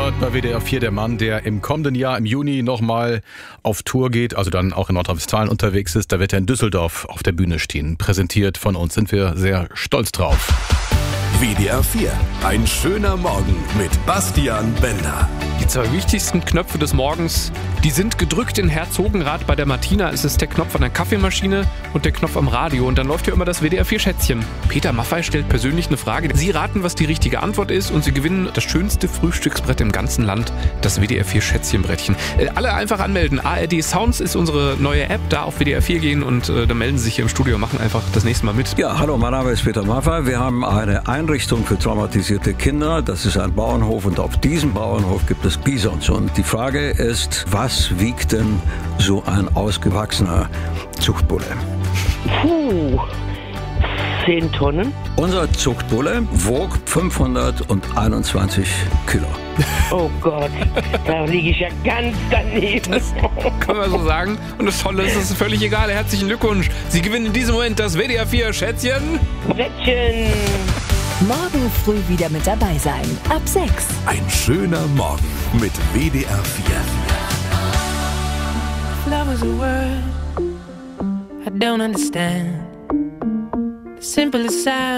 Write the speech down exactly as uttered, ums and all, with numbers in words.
Heute bei W D R vier der Mann, der im kommenden Jahr im Juni nochmal auf Tour geht, also dann auch in Nordrhein-Westfalen unterwegs ist. Da wird er in Düsseldorf auf der Bühne stehen. Präsentiert von uns, sind wir sehr stolz drauf. W D R vier, ein schöner Morgen mit Bastian Bender. Die zwei wichtigsten Knöpfe des Morgens, die sind gedrückt in Herzogenrath. Bei der Martina ist es der Knopf an der Kaffeemaschine und der Knopf am Radio. Und dann läuft ja immer das W D R vier Schätzchen. Peter Maffay stellt persönlich eine Frage. Sie raten, was die richtige Antwort ist, und Sie gewinnen das schönste Frühstücksbrett im ganzen Land, das W D R vier Schätzchenbrettchen. Äh, alle einfach anmelden. A R D Sounds ist unsere neue App. Da auf W D R vier gehen und äh, dann melden Sie sich hier im Studio und machen einfach das nächste Mal mit. Ja, hallo, mein Name ist Peter Maffay. Wir haben eine Einrichtung für traumatisierte Kinder. Das ist ein Bauernhof, und auf diesem Bauernhof gibt es Bisons. Und die Frage ist, was wiegt denn so ein ausgewachsener Zuchtbulle? Puh, zehn Tonnen. Unser Zuchtbulle wog fünfhunderteinundzwanzig Kilo. Oh Gott, da liege ich ja ganz daneben. Das können wir so sagen. Und das Tolle ist, es ist völlig egal. Herzlichen Glückwunsch. Sie gewinnen in diesem Moment das W D R vier Schätzchen. Brettchen. Morgen früh wieder mit dabei sein. Ab sechs. Ein schöner Morgen mit W D R vier. Love is a word I don't understand. The simplest sound